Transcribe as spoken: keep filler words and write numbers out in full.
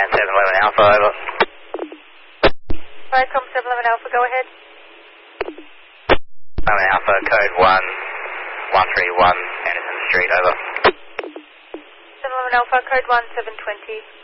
and seven eleven Alpha, over. Viacom seven eleven Alpha, go ahead. eleven Alpha, code one one three one, Anderson Street, over. seven eleven Alpha, code one seven twenty.